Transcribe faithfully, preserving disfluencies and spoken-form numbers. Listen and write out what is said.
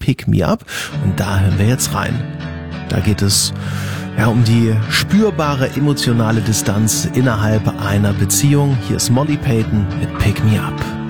Pick Me Up und da hören wir jetzt rein. Da geht es ja um die spürbare emotionale Distanz innerhalb einer Beziehung. Hier ist Molly Payton mit Pick Me Up.